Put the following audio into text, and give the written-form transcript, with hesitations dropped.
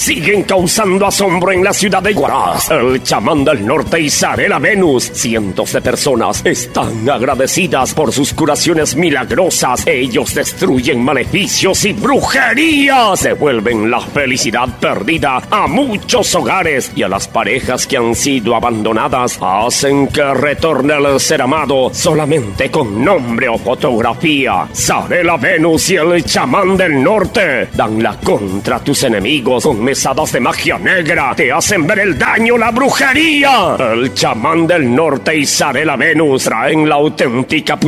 siguen causando asombro en la ciudad de Huaraz. El chamán del norte y Zarela Venus. Cientos de personas están agradecidas por sus curaciones milagrosas. Ellos destruyen maleficios y brujerías. Devuelven la felicidad perdida a muchos hogares y a las parejas que han sido abandonadas. Hacen que retorne el ser amado solamente con nombre o fotografía. Zarela Venus y el chamán del norte dan la contra a tus enemigos con mesadas de magia negra. Te hacen ver el daño, la brujería. El chamán del norte y Zarela Venus traen la auténtica